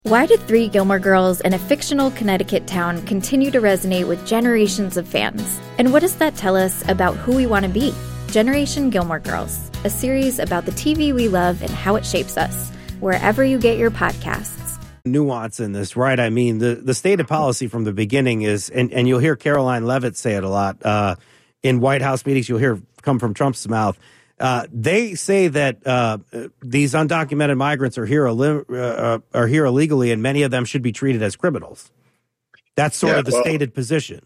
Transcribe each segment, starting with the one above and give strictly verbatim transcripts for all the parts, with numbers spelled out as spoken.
Why do Three Gilmore Girls in a fictional Connecticut town continue to resonate with generations of fans? And what does that tell us about who we want to be? Generation Gilmore Girls, a series about the T V we love and how it shapes us, wherever you get your podcasts. Nuance in this, right? I mean, the, the stated policy from the beginning is, and, and you'll hear Caroline Leavitt say it a lot, uh, in White House meetings, you'll hear come from Trump's mouth. Uh, they say that uh, these undocumented migrants are here uh, are here illegally, and many of them should be treated as criminals. That's sort yeah, of the well, stated position.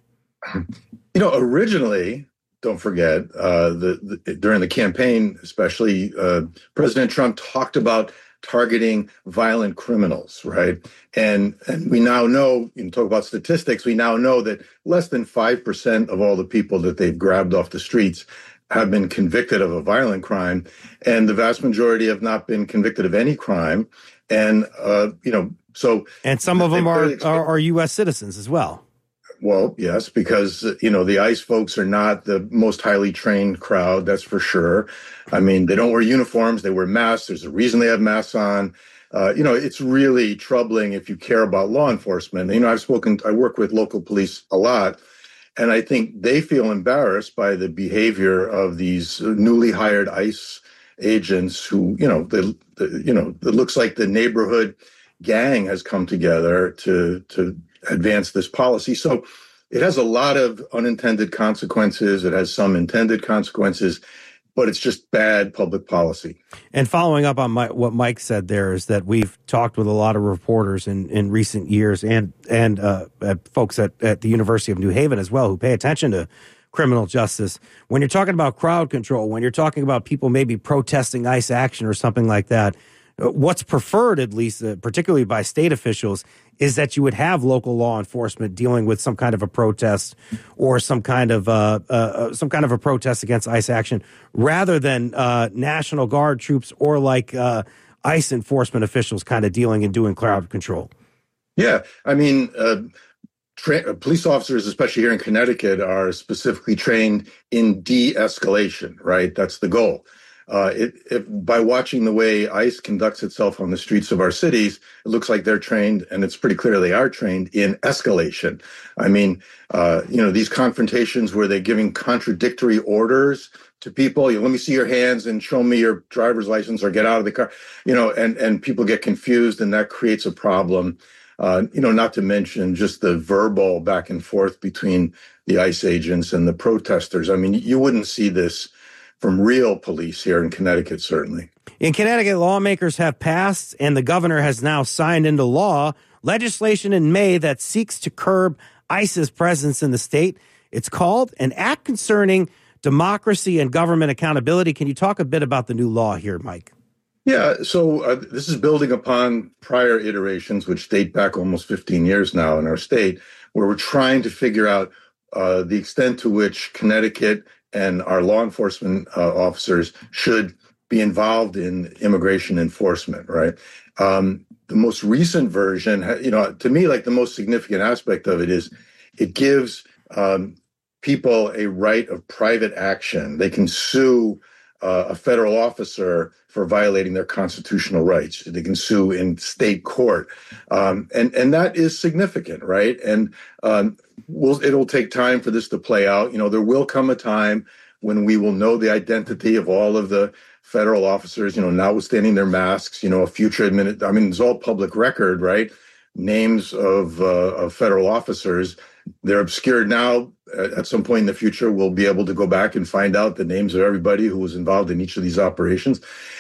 You know, originally, don't forget, uh, the, the during the campaign, especially, uh, President Trump talked about targeting violent criminals, right? And and we now know, you know, talk about statistics, we now know that less than five percent of all the people that they've grabbed off the streets have been convicted of a violent crime, and the vast majority have not been convicted of any crime. And, uh, you know, so... And some of them are, are, are U S citizens as well. Well, yes, because, you know, the ICE folks are not the most highly trained crowd, that's for sure. I mean, they don't wear uniforms, they wear masks. There's a reason they have masks on. Uh, you know, it's really troubling if you care about law enforcement. You know, I've spoken, I work with local police a lot, and I think they feel embarrassed by the behavior of these newly hired ICE agents who, you know, the, the, you know, it looks like the neighborhood gang has come together to to advance this policy. So it has a lot of unintended consequences. It has some intended consequences, but it's just bad public policy. And following up on my, what Mike said there is that we've talked with a lot of reporters in, in recent years and and uh, folks at, at the University of New Haven as well who pay attention to criminal justice. When you're talking about crowd control, when you're talking about people maybe protesting ICE action or something like that, what's preferred, at least, uh, particularly by state officials, is that you would have local law enforcement dealing with some kind of a protest or some kind of uh, uh, some kind of a protest against ICE action, rather than uh, National Guard troops or like uh, ICE enforcement officials kind of dealing and doing crowd control. Yeah, I mean, uh, tra- police officers, especially here in Connecticut, are specifically trained in de-escalation. Right, that's the goal. Uh, it, it, by watching the way ICE conducts itself on the streets of our cities, it looks like they're trained, and it's pretty clear they are trained in escalation. I mean, uh, you know, these confrontations where they're giving contradictory orders to people. You know, let me see your hands and show me your driver's license or get out of the car, you know, and, and people get confused, and that creates a problem. Uh, you know, not to mention just the verbal back and forth between the ICE agents and the protesters. I mean, you wouldn't see this from real police here in Connecticut, certainly. In Connecticut, lawmakers have passed, and the governor has now signed into law, legislation in May that seeks to curb ICE's presence in the state. It's called an Act Concerning Democracy and Government Accountability. Can you talk a bit about the new law here, Mike? Yeah, so uh, this is building upon prior iterations, which date back almost fifteen years now in our state, where we're trying to figure out uh, the extent to which Connecticut and our law enforcement uh, officers should be involved in immigration enforcement, right? Um, the most recent version, you know, to me, like the most significant aspect of it is it gives um, people a right of private action. They can sue uh, a federal officer for violating their constitutional rights. They can sue in state court. Um, and, and that is significant, right? And um, we'll, it'll take time for this to play out. You know, there will come a time when we will know the identity of all of the federal officers, you know, notwithstanding their masks, you know, a future admin. I mean, it's all public record, right? Names of, uh, of federal officers. They're obscured now. At some point in the future, we'll be able to go back and find out the names of everybody who was involved in each of these operations.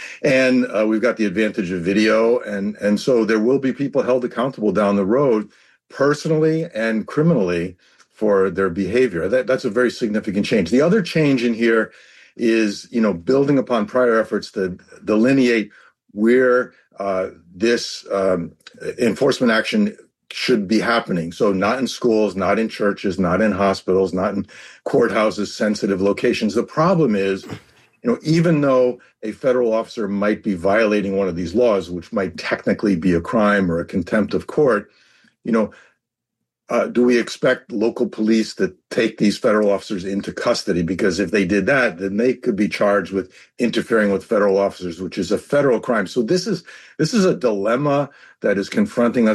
And uh, we've got the advantage of video. And, and so there will be people held accountable down the road, personally and criminally, for their behavior. That, that's a very significant change. The other change in here is, you know, building upon prior efforts to delineate where uh, this um, enforcement action should be happening. So not in schools, not in churches, not in hospitals, not in courthouses, sensitive locations. The problem is, you know, even though a federal officer might be violating one of these laws, which might technically be a crime or a contempt of court, you know, uh, do we expect local police to take these federal officers into custody? Because if they did that, then they could be charged with interfering with federal officers, which is a federal crime. So this is this is a dilemma that is confronting us